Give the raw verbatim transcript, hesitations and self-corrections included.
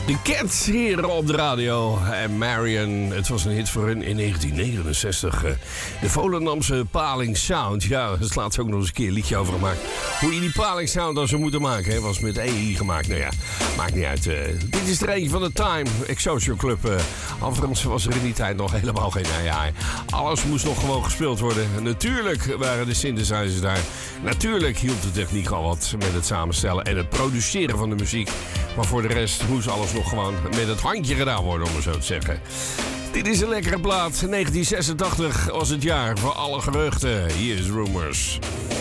De Cats hier op de radio. En Marion, het was een hit voor hun in negentien negenenzestig. De Volendamse Paling Sound. Ja, er laat ze ook nog eens een keer een liedje over gemaakt. Hoe je die Paling Sound dan zou moeten maken. Hè, was met E I gemaakt. Nou ja, maakt niet uit. Uh, dit is er eentje van de Time. Excelsior Club. Uh, Alfons was er in die tijd nog helemaal geen A I. Alles moest nog gewoon gespeeld worden. Natuurlijk waren de synthesizers daar. Natuurlijk hield de techniek al wat met het samenstellen en het produceren van de muziek. Maar voor de rest moest alles nog gewoon met het handje gedaan worden, om het zo te zeggen. Dit is een lekkere plaat. negentien zesentachtig was het jaar voor alle geruchten. Hier is Rumors.